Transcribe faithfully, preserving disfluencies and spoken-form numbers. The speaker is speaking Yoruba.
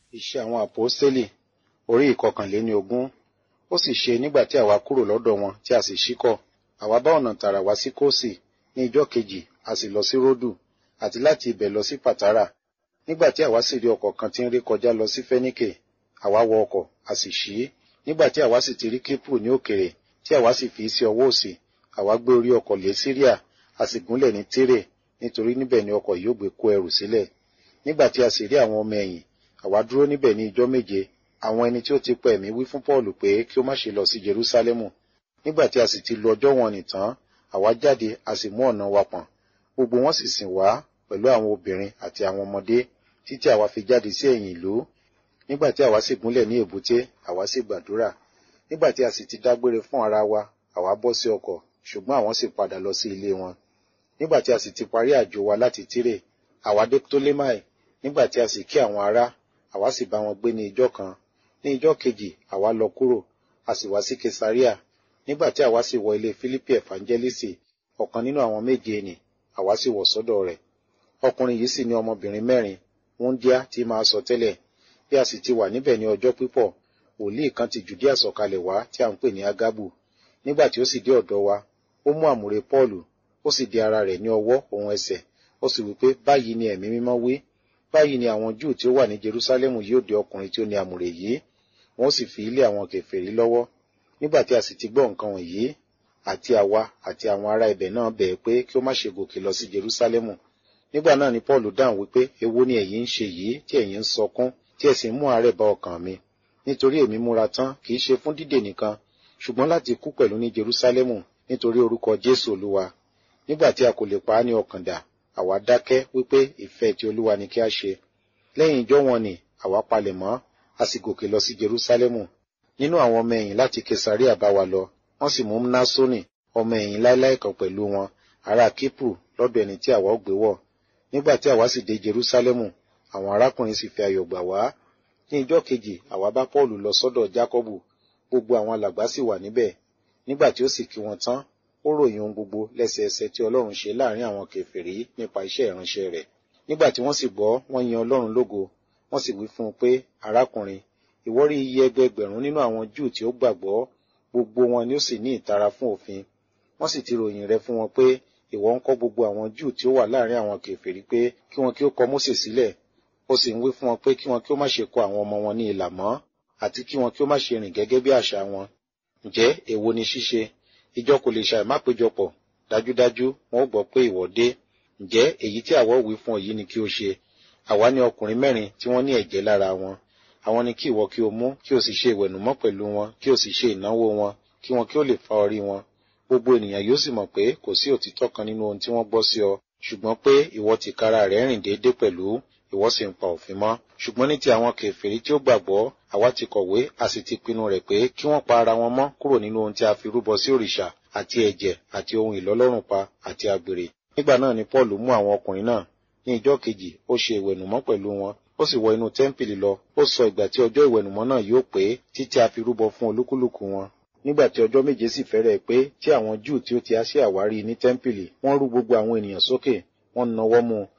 Iṣẹ́ àwọn àpọ́stélì orí ìkọkànléní ogún. Ó sì ṣe nígbà tí àwa kúrò lọ́dọ̀ wọn tí a sì ṣíkọ̀, àwa bá ọ̀nà tààrà wá sí Kósì, ní ijọ́ kejì a sì lọ sí Ródù, àti láti ibẹ̀ lọ sí Pàtárà. Nígbà tí àwa sì rí ọkọ̀ kan tí ń ré kọjá lọ sí Fẹ́níkè, àwa wọ ọkọ̀, a sì ṣí. Nígbà tí àwa sì ti rí Kípù ní òkèrè, tí àwa sì fi sí ọwọ́ òsì, àwa gbé orí ọkọ̀ lé Síríà, a sì gúnlẹ̀ ní Tírè, nítorí níbẹ̀ ni ọkọ̀ yóò gbé kó ẹrù sílẹ̀. Nígbà tí a sì rí àwọn ọmọ ẹ̀yìn, àwa dúró níbẹ̀ ní ijọ́ méje. Àwọn ẹni tí ó ti pa ẹ̀mí wí fún Pọ́ọ̀lù pé kí ó má ṣe lọ sí Jerúsálẹ́mù. Nígbà tí a sì ti lo ọjọ́ wọn nìtàn, àwa jáde a sì mú ọ̀nà wa pọ̀n. Gbogbo wọn sì sìn wá pẹ̀lú àwọn obìnrin àti àwọn ọmọdé, títí àwa fi jáde sí ẹ̀yìn ìlú. Nígbà tí àwa sì gúnlẹ̀ ní èbúté, àwa sì gbàdúrà. Nígbà tí a sì ti dágbére fún ara wa, àwa bọ́ sí ọkọ̀, ṣùgbọ́n àwọn sì padà lọ sí ilé wọn. Nígbà tí a sì ti parí àjò wa láti Tírè, àwa dé Ptolemai. Nígbà tí a sì kí àwọn ará, àwa sì bá wọn gbé ní ijọ́ kan. Ní ijọ́ kejì àwa lọ kúrò, a sì wá sí Kesaria. Nígbà tí àwa sì wọ ilé Fílípì Ẹ̀fánjẹ́lísì, ọ̀kan nínú àwọn méje nì, àwa sì wọ̀ sọ́dọ̀ rẹ̀. Ọkùnrin yìí sì ní ọmọbìnrin mẹ́rin, wúńdíá tí máa sọ tẹ́lẹ̀. Bí a sì ti wà níbẹ̀ ní ọjọ́ pípọ̀, wòlíì kan ti Jùdíà sọ̀kalẹ̀ wá tí a ń pè ní Ágábù. Nígbà tí ó sì dé ọ̀dọ̀ wa, ó mú àmùrè Pọ́ọ̀lù, ó sì di ara rẹ̀ ní ọwọ́ òun ẹsẹ̀, ó sì wí pé báyìí ni ẹ̀mí mímọ́ wí, báyìí ni àwọn Júù tí ó wà ní Jerúsálẹ́mù yóò dé ọkùnrin tí ó ní àmùrè yìí, wọn ó sì fi ilé àwọn kèfèrí lọ́wọ́. Nígbà tí a sì ti gbọ́ nǹkan wọ̀nyí, àti àwa àti àwọn ará ibẹ̀ náà bẹ̀ẹ́ pé kí ó má ṣe gòkè lọ sí Jerúsálẹ́mù. Nígbà náà ni Pọ́ọ̀lù dáhùn wípé èwo ni ẹ̀yin ń ṣe yìí tí ẹ̀yin ń sọkún, tí ẹ sì ń mú àárẹ̀ bá ọkàn mi. Nítorí èmi múra tán kì í ṣe fún dídè nìkan, ṣùgbọ́n láti kú pẹ̀lú ní Jerúsálẹ́mù nítorí orúkọ Jésù Olúwa. Nígbà tí a kò lè pa á ní ọkàn dà, àwa dákẹ́ wípé ìfẹ́ ti Olúwa ni kí a ṣe. Lẹ́yìn ijọ́ wọn ni àwa palẹ̀ mọ́, a sì gòkè lọ sí Jerúsálẹ́mù. Nínú àwọn ọmọ ẹ̀yìn láti Kesaria bá wa lọ, wọ́n sì mú Mnásónì, ọmọ ẹ̀yìn láéláé kan pẹ̀lú wọn, ará Kípù, lọ́dọ̀ ẹni tí àwa ó gbé wọ̀. Nígbà tí àwa sì dé Jerúsálẹ́mù, àwọn arákùnrin sì fi ayọ̀ gbà wá. Ní ijọ́ kejì àwa bá Pọ́ọ̀lù lọ sọ́dọ̀ Jákọ́bù, gbogbo àwọn alàgbà sì wà níbẹ̀. Nígbà tí ó sì kí wọn tán, ó ròyìn ohun gbogbo lẹ́sẹẹsẹ tí Ọlọ́run ṣe láàrin àwọn kèfèrí nípa iṣẹ́ ìránṣẹ́ rẹ̀. Nígbà tí wọ́n sì gbọ́, wọ́n yin Ọlọ́run lógo, wọ́n sì wí fún un pé, arákùnrin, ìwọ rí iye ẹgbẹẹgbẹ̀rún nínú àwọn Júù tí ó gbàgbọ́, gbogbo wọn ni ó sì ní ìtara fún òfin. Wọ́n sì ti ròyìn rẹ̀ fún wọn pé ìwọ ń kọ́ gbogbo àwọn Júù tí ó wà láàrin àwọn kèfèrí pé kí wọn kí ó kọ Mósè sílẹ̀. Ó sì ń wí fún wọn pé kí wọn kí ó má ṣe kọ àwọn ọmọ wọn ní ilà mọ́, àti kí wọn kí ó má ṣe rìn gẹ́gẹ́ bí àṣà wọn. Ǹjẹ́ èwo ni ṣíṣe? Ìjọ kò lè ṣàì má péjọpọ̀. Dájúdájú wọn ó gbọ́ pé ìwọ dé. Ǹjẹ́ èyí tí àwa ó wí fún ọ yìí ni kí o ṣe. Àwa ní ọkùnrin mẹ́rin tí wọ́n ní ẹ̀jẹ̀ lára wọn. Àwọn ni kí ìwọ kí o mú, kí o sì ṣe ìwẹ̀nùmọ́ pẹ̀lú wọn, kí o sì ṣe ìnáwó wọn, kí wọn kí ó lè fa orí wọn. Gbogbo ènìyàn yóò sì mọ̀ pé kò sí òtítọ́ kan nínú ohun tí wọ́n gbọ́ sí ọ, ṣùgbọ́n pé ìwọ tìkára rẹ̀ rìn déédé pẹ̀lú, ìwọ sì ń pa òfin mọ́. Ṣùgbọ́n ní ti àwọn kèfèrí tí ó gbàgbọ́, àwa ti kọ̀wé, a sì ti pinnu rẹ̀ pé kí wọ́n pa ara wọn mọ́ kúrò nínú ohun tí a fi rúbọ sí òrìṣà, àti ẹ̀jẹ̀, àti ohun ìlọ́lọ́rùn pa, àti àgbèrè. Nígbà náà ni Pọ́ọ̀lù mú àwọn ọkùnrin náà. Ní ijọ́ kejì, ó ṣe ìwẹ̀nùmọ́ pẹ̀lú wọn, ó sì wọ inú tẹ́ḿpìlì lọ, ó sọ ìgbà tí ọjọ́ ìwẹ̀nùmọ́ náà yóò pé títí a fi rúbọ fún olúkúlùkù wọn. Nígbà tí ọjọ́ méje sì fẹ́rẹ̀ pé tí àwọn Júù tí ó ti Áṣíà wá rí ní tẹ́ḿpìlì, wọ́n rú gbogbo àwọn ènìyàn sókè, wọ́n nawọ́ mú un,